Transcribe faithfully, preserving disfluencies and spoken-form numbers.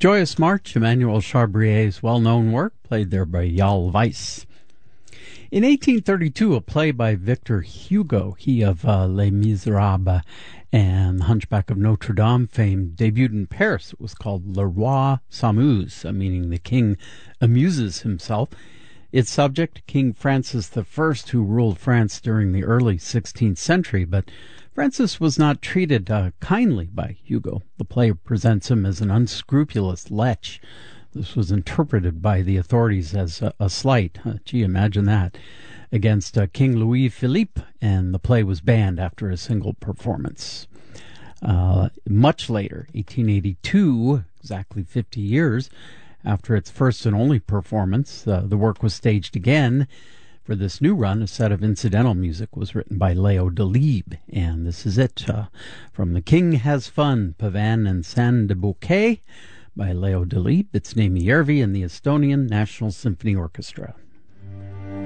Joyous March, Emmanuel Chabrier's well-known work, played there by Jarl Weiss. In eighteen thirty-two, a play by Victor Hugo, he of uh, Les Miserables and Hunchback of Notre Dame fame, debuted in Paris. It was called Le Roi s'amuse, meaning the king amuses himself. Its subject, King Francis the First, who ruled France during the early sixteenth century, but Francis was not treated uh, kindly by Hugo. The play presents him as an unscrupulous lech. This was interpreted by the authorities as a, a slight, uh, gee, imagine that, against uh, King Louis Philippe, and the play was banned after a single performance. Uh, much later, eighteen eighty-two, exactly fifty years after its first and only performance, uh, the work was staged again. For this new run, a set of incidental music was written by Leo Delibes, and this is it, uh, from The King Has Fun, Pavan and San de Bouquet, by Leo Delibes. It's Naimi Järvi and the Estonian National Symphony Orchestra.